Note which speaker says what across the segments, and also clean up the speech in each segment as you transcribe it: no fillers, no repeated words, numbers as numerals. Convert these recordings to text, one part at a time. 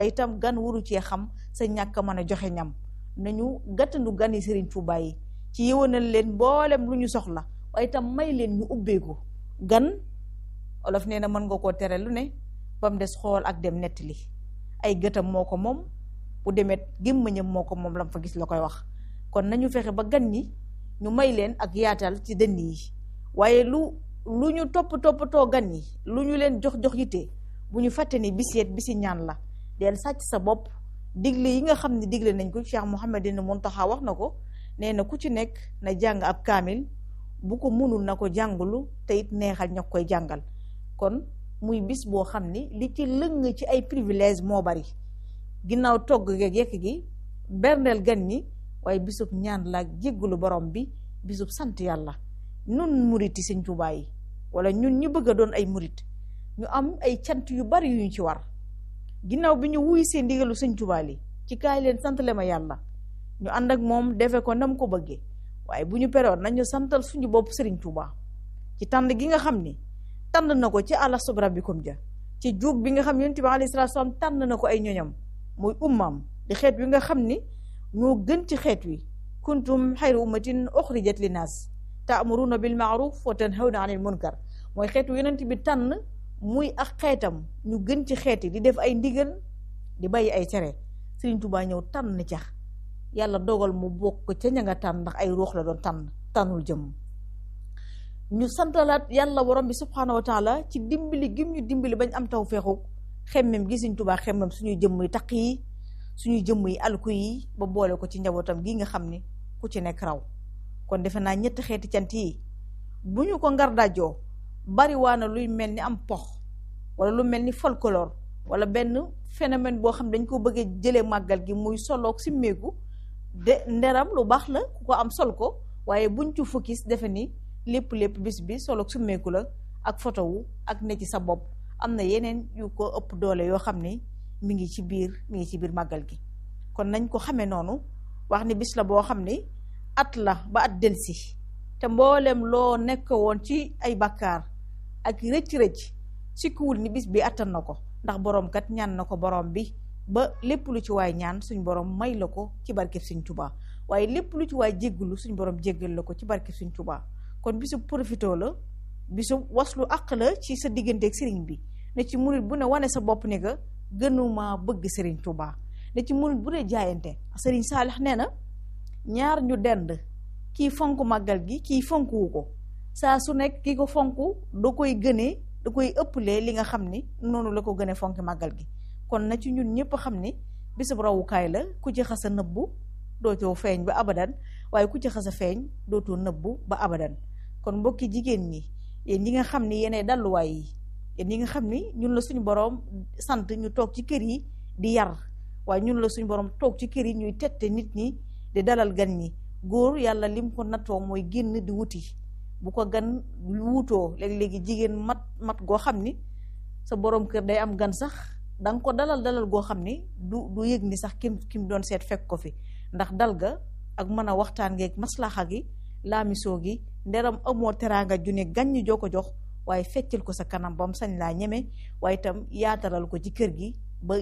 Speaker 1: itam gan waru cee xam sa ñàkk a mën a joxe ñam nañu gàttandu gan yi Serigne Touba yi ci yëwanal leen mboolem lu ñu soxla waaye itam may leen ñu ubbeeku gan olof nee na mën nga koo tere lu ne ba mu des xool ak dem nettali ay gëtam moo ko moom bu demet gémmañam moo ko moom lam fa gis la koy wax kon nañu fexe ba gan ñi ñu may leen ak yaatal ci dënn yi waaye lu ñu toppatoo gan yi lu ñu leen jox yitte bu ñu fàtte ni bisi ñaan la del sàcc sa bopp digle yi nga xam ne digle nañ ko Cheikh Mouhamadine Mountakha wax na ko nee na ku ci nekk na jàng ab kaamil bu ko mënul na ko jàngulu te it neexal ña koy jàngal kon muy bis boo xam ni li ci lëng ci ay privilège moo bari ginnaaw togg geeg yekk gi berndeel gan ñi waaye bisub ñaan la jéggalu borom bi bisub sant yàlla nun muriti Sëñ Tuubaa yi wala ñun ñu bëgg a doon ay murit ñu am ay cant yu bari yu ñu ci war ginnaaw bi ñu wuy seen ndigalu Sëñ Tuubaa li ci kaay leen santale ma yàlla ñu ànd ak moom defe ko nam ko bëggee waaye bu ñu peroon nañu santal suñu bopp Sëriñ Tuubaa ci tànn gi nga xam ni tànn na ko ci alastu bi rabbikum ja ci juug bi nga xam Yonent bi alayhi salaatu salaam tànn na ko ay ñoñam muy ummaam di xeet wi nga xam ni ñoo gën ci xeet wi kuntum xayra ummatin uxrijat linnaas ta'muruna bil ma'ruf wa tanhawna anil munkar mooy xeetu Yonent bi tànn muy ak xeetam ñu gën ci xeet yi di def ay ndigal di bàyyi ay tere Sëriñ Tuubaa ñëw tànn ca yàlla dogal mu bokk ca ña nga tànn ndax ay ruux la doon tànnul jëm ñu santalaat yàlla borom bi subhaanahu wa taala ci dimbali gim ñu dimbali bañ am taw feexu xemmem gi Sëriñ Tuubaa xemmem suñuy jëmm yi taq yi suñuy jëmm yi alku yi ba boole ko ci njabootam gi nga xam ni ku ci nekk raw kon defe naa ñetti xeeti cant yi bu ñu ko ngar dajjoo bari waana luy mel ni am pox wala lu mel ni folklore wala benn phénomène boo xam dañ ko bëggee jëlee màggal gi muy soloog simmeeku de nderam lu baax la ku ko am sol ko waaye buñ ci focus defe ni lépp bis bi soloog simmeeku la ak photo wu ak ne ci sa bopp am na yeneen yu ko ëpp doole yoo xam ni mi ngi ci biir màggal gi kon nañ ko xamee noonu wax ni bis la boo xam ni at la ba at delsi te mboolem loo nekk woon ci ay bakkaar ak rëcc sikkuwul ni bis bi attan na ko ndax borom kat ñaan na ko borom bi ba lépp lu ci waay ñaan suñ borom may la ko ci barkeb Sëñ Tuubaa waaye lépp lu ci waay jéggalu suñ borom jéggal la ko ci barkeb Sëñ Tuubaa kon bisu profito la bisu waslu àq la ci sa digganteeg sëriñ bi ne ci murit bu ne wane sa bopp ne nga gënuma bëgg Sëriñ Tuubaa ne ci murit bu ne jaayante Sëriñ Saalix nee na ñaar ñu dend kii fonk màggal gi kii fonkuwu ko saa su nekk kii ko fonk da koy gënee da koy ëpplee li nga xam ni noonu la ko gënee fonk màggal gi kon na ci ñun ñëpp xam ni bisub rawukaay la ku ci xas a nëbbu dootoo feeñ ba abadan waaye ku ci xas a feeñ dootoo nëbbu ba abadan kon mbokki jigéen ñi yéen ñi nga xam ni yéenay dalluwaay yi yéen ñi nga xam ni ñun la suñu borom sant ñu toog ci kër yi di yar waaye ñun la suñu borom toog ci kër yi ñuy tette nit ñi di dalal gan ñi góor yàlla lim ko nattoo mooy génn di wuti bu ko gan wuutoo léegi jigéen mat goo xam ni sa borom kër day am gan sax da nga ko dalal goo xam ni du yëg ni sax kim doon seet fekk ko fi ndax dal ga ak mën a waxtaan geeg maslaxa gi laamisoo gi nderam amoo teraanga junne gàññ joo ko jox waaye feccal ko sa kanam bam sañ laa ñeme waaye itam yaataral ko ci kër gi ba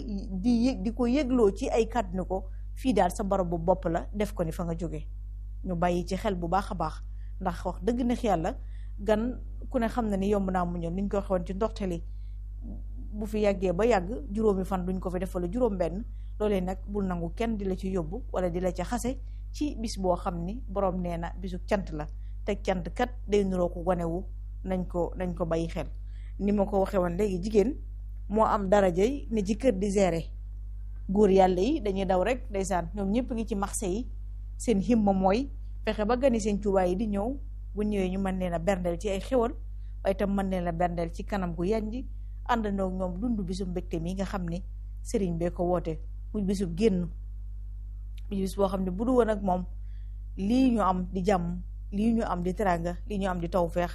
Speaker 1: di ko yëgloo ci ay kàddu ni ko fii daal sa barab bu bopp la def ko ni fa nga jóge ñu bàyyi ci xel bu baax a baax ndax wax dëgg neex yàlla gan ku ne xam na ni yomb naa muñal niñ ko waxoon ci ndoxtali bu fi yàggee ba yàgg juróomi fan duñ ko fi def wala juróom benn loolee nag bul nangu kenn di la ci yóbbu wala di la ci xase ci bis boo xam ni borom nee na bisu cant la te cant kat day nuroo ko gonewu nañ ko bàyyi xel ni ma ko waxee woon léegi jigéen moo am darajay ne ci kër di gérer góor yàlla yi dañuy daw rek ndeysaan ñoom ñëpp ngi ci marché yi seen himma mooy fexe ba gani Sëñ Tuubaa yi di ñëw bu ñëwee ñu mën leen a berndeel ci ay xewal waaye itam mën leen a berndeel ci kanam gu yanji àndandoo ñoom dund bisu mbégte mi nga xam ni sëriñ bee ko woote muy bisub génn bis boo xam ne bu du woon ak moom lii ñu am di jàmm lii ñu am di teraanga lii ñu am di tawfeex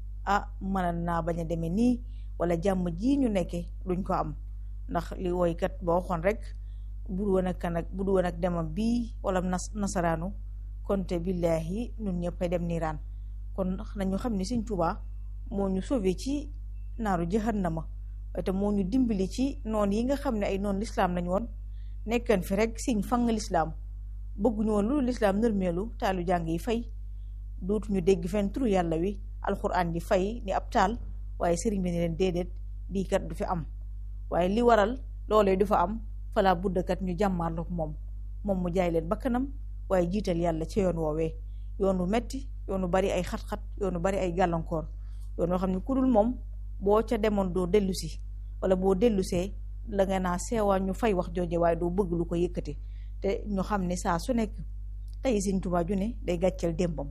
Speaker 1: mën naa bañ a demee nii wala jàmm ji ñu nekke duñ ko am ndax li woykat boo waxoon rek bu du woon ak demam bii wala nasaraanu konte billaahi ñun ñëpp dem niiraan kon nañu xam ni Sëñ Tuubaa moo ñu sauvé ci naaru jahannama te moo ñu dimbali ci noon yi nga xam ne ay noon lislaam lañu woon nekkan fi rek siñ fang lislaam bëgguñu woon lu lislaam nërmeelu taalu jàng yi fay dootuñu dégg fenn turu yàlla wi alxuraan ji fay ni ab taal waaye sëriñ bi ne leen déedéet lii kat du fi am waaye li waral loolee du fa am falaa buddakat ñu jàmmaarloog moom mu jaay leen bakkanam waaye jiital yàlla ci yoon woowee yoonu metti yoonu bari ay xat-xat yoonu bari ay gàllankoor yoon yoo xam ne ku dul moom boo ca demoon doo dellu si wala boo dellusee la nga naa seewaa ñu fay wax jooje waaye doo bëgg lu ko yëkkati te ñu xam ne saa su nekk tey Sëriñ Tuubaa ju ne day gàcceel démbam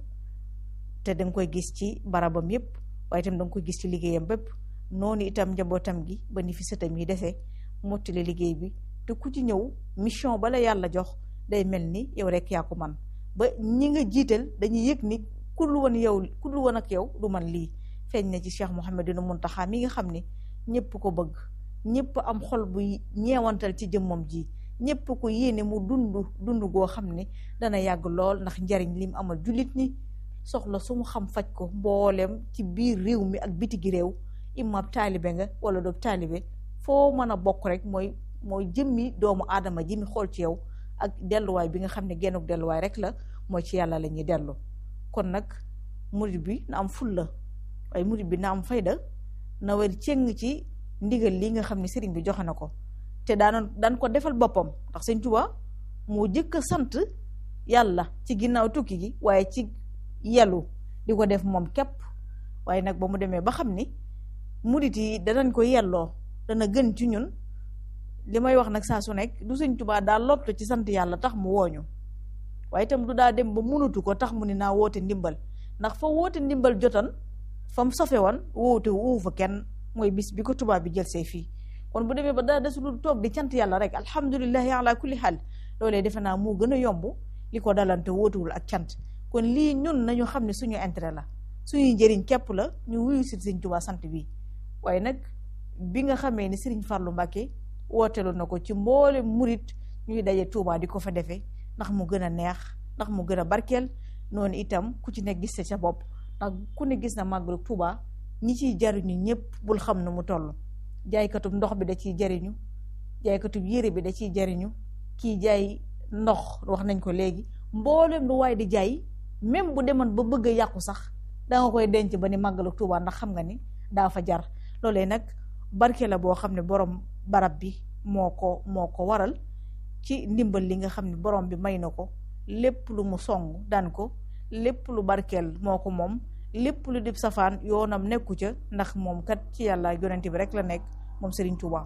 Speaker 1: te danga koy gis ci barabam yépp waaye itam danga koy gis ci liggéeyam bépp noonu itam njabootam gi ba ni fi sëtam yi dese mottali liggéey bi te ku ci ñëw mission bala yàlla jox day mel ni yow rek yaa ko man ba ñi nga jiital dañuy yëg ni ku dul woon ak yow du man lii feeñ na ci Cheikh Mouhamadul Mountakha mi nga xam ni ñëpp ko bëgg ñëpp am xol bu ñeewantal ci jëmmam ji ñëpp ko yéene mu dund goo xam ne dana yàgg lool ndax njariñ lim amal jullit ñi soxla su mu xam faj ko mbooleem ci biir réew mi ak biti gi réew imam taalibe nga wala doob taalibe foo mën a bokk rek mooy jëmmi doomu aadama ji mi xool ci yow ak delluwaay bi nga xam ne gennuk delluwaay rek la mooy ci yàlla la ñuy dellu kon nag murid bi na am fulla waaye murid bi na am fayda na wér cëng ci ndigal li nga xam ne sëriñ bi joxe na ko te daan ko defal boppam ndax Sëriñ Tuubaa moo jëkk a sant yàlla ci ginnaaw tukki gi waaye ci yelu di ko def moom képp waaye nag ba mu demee ba xam ni murid yi danañ ko yelloo dana gën ci ñun li may wax nag saa su nekk du Sëriñ Tuubaa daa lottu ci sant yàlla tax mu wooñu waaye itam du daa dem ba mënatu ko tax mu ni naa woote ndimbal ndax fa woote ndimbal jotan fa mu sofe woon woote wu fa kenn mooy bis bi ko tubaab bi jël see fii kon bu demee ba daa desul toog di cant yàlla rek alhamdulillahi ala kulli xaal loolee defe naa moo gën a yomb li ko dalante wóotuwul ak cant kon lii ñun nañu xam ne suñu intérêt la suñuy njëriñ képp la ñu wuyu si Sëriñ Tuubaa sant bi waaye nag bi nga xamee ni Sëriñ Fallu Mbàkke wooteelu na ko ci mboole murit ñuy daje Tuubaa di ko fa defee ndax mu gën a neex ndax mu gën a barkeel noonu itam ku ci nekk gis sa bopp ndax ku ne gis na màggalu Tuubaa ñi ciy jariñu ñëpp bul xam ne mu toll jaaykatub ndox bi da ciy jariñu jaaykatub yére bi da ciy jariñu kii jaay ndox wax nañ ko léegi mboolem lu waay di jaay même bu demoon ba bëgg a yàqu sax danga koy denc ba ni màggalu Tuubaa ndax xam nga ni daa fa jar loolee nag barke la boo xam ne borom barab bi moo ko waral ci ndimbal li nga xam ne borom bi may na ko lépp lu mu song daan ko lépp lu barkeel moo ko moom lépp lu dib safaan yoonam nekku ca ndax moom kat ci yàlla yonent bi rek la nekk moom Sëriñ Tuubaa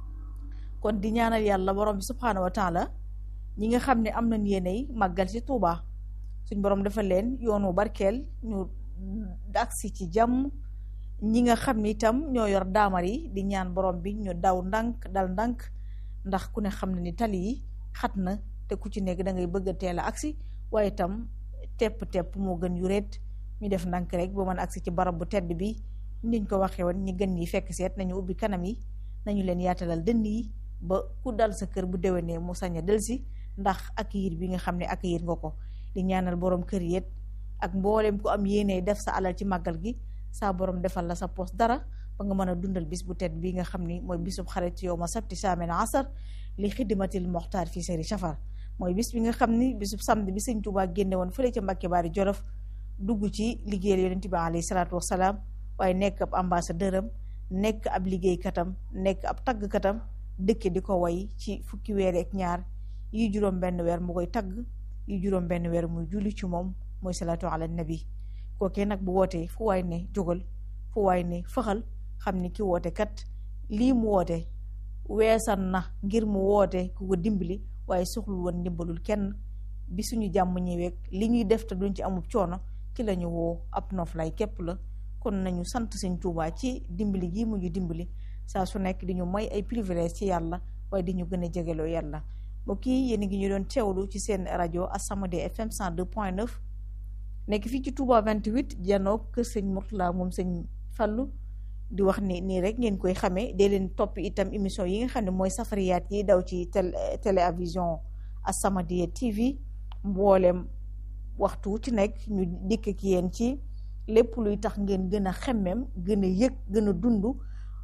Speaker 1: kon di ñaanal yàlla borom bi subhaanahu wa taala ñi nga xam ne am nañ yéenay màggal ci Tuubaa suñ borom dafa leen yoonu barkeel ñu agsi ci jàmm ñi nga xam ne itam ñoo yor daamar yi di ñaan borom bi ñu daw ndànk dal ndànk ndax ku ne xam ne ni tali yi xat na te ku ci nekk da ngay bëgg a teel a agsi waaye itam tepp moo gën yu reet ñu def ndànk rek ba mën agsi ci barab bu tedd bi niñ ko waxee woon ñi gën ñi fekk seet nañu ubbi kanam yi nañu leen yaatalal dënn yi ba ku dal sa kër bu déwénee mu sañ a delsi ndax accueillir bi nga xam ne accueillir nga ko di ñaanal borom kër yéet ak mboolem ku am yéene def sa alal ci màggal gi saa borom defal la sa poos dara ba nga mën a dundal bis bu tedd bi nga xam ni mooy bisub xarit yow ma sabti saamina asar li xidmatil moxtaar fii seri safar mooy bis bi nga xam ni bisub samedi bi Sëriñ Tuubaa génne woon fële ca Mbàkke Baari Jolof dugg ci liggéeyal yonent bi alayhi salaatu wasalaam waaye nekk ab ambassadeur am nekk ab liggéeykatam nekk ab taggkatam dëkke di ko way ci fukki weer ak ñaar yi juróom benn weer mu koy tagg yi juróom benn weer muy julli ci moom mooy salaatu ala nabi kookee nag bu wootee fu waay ne jógal fu waay ne faxal xam ni ki woote kat lii mu woote weesan na ngir mu woote ku ko dimbali waaye soxlul woon ndimbalul kenn bi suñu jàmm ñëweeg li ñuy def te duñ ci amub coono ci lañu woo ab noflaay képp la kon nañu sant Sëriñ Tuubaa ci dimbali gi mu ñu dimbali saa su nekk di ñu may ay privilège ci yàlla waaye di ñu gën a jegeloo yàlla mbokk yi yéen a ngi ñu doon teewlu ci seen rajo As-Samadiyya FM 102.9 nekk fii ci Touba 28 janoog kër sëñ Mourtala moom sëñ Fallu di wax ni nii rek ngeen koy xamee dee leen topp itam émission yi nga xam ne mooy safariyaat yi daw ci télévision As-Samadiyya TV mboolem waxtu ci nekk ñu dikk ak yéen ci lépp luy tax ngeen gën a xemmem gën a yëg gën a dund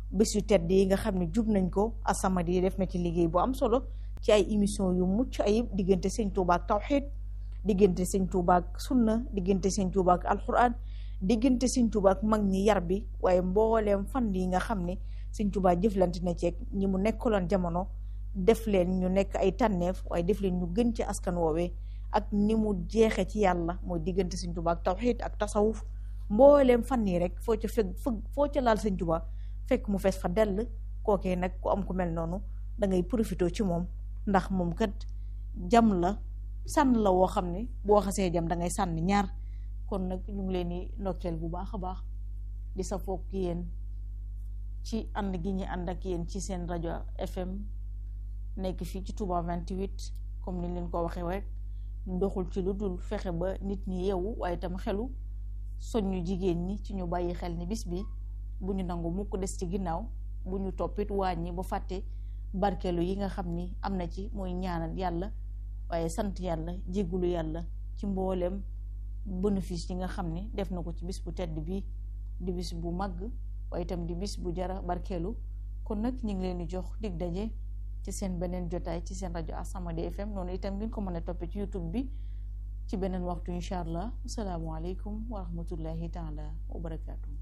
Speaker 1: bés yu tedd yi nga xam ne jub nañ ko As-Samadiyya def na ci liggéey bu am solo ci ay émission yu mucc ayib diggante sëñ Tuubaa ak tawxiid diggante sëñ Tuubaa ak sunna diggante sëñ Tuubaa ak alquran diggante sëñ Tuubaa ak mag ñi yar bi waaye mbooleem fan yi nga xam ne sëñ Tuubaa jëflante na ceeg ñi mu nekkaloon jamono def leen ñu nekk ay tànneef waaye def leen ñu gën ci askan woowee ak ni mu jeexe ci yàlla mooy diggante sëñ Tuubaa ak tawxiid ak tasawuf mbooleem fan yi rek foo ca foo ca laal sëñ Tuubaa fekk mu fees fa dell kookee nag ku am ku mel noonu da ngay profité ci moom ndax moom kat jam la sànn la woo xam ne boo xasee jam da ngay sànni ñaar kon nag ñu ngi leen di ndokkeel bu baax a baax di sa foog yéen ci ànd gi ñu ànd ak yéen ci seen rajo FM nekk fii ci Touba 28 comme ni leen ko waxee rek doxul ci lu dul fexe ba nit ñi yeewu waaye itam xelu soññu jigéen ñi ci ñu bàyyi xel ni bis bi bu ñu nangu mukk des ci ginnaaw bu ñu toppit wàññi ba fàtte barkeelu yi nga xam ni am na ci mooy ñaanal yàlla waaye sant yàlla jéggulu yàlla ci mbooleem bénéfice yi nga xam ni def na ko ci bis bu tedd bi di bis bu màgg waaye itam di bis bu jara barkeelu kon nag ñu ngi leen di jox dig daje ci seen beneen jotaay ci seen rajo As-Samadiyya FM noonu itam ngeen ko mën a toppee ci YouTube bi ci beneen waxtu incha allah asalaamualeykum wa rahmatullahi taala wa barakaatu.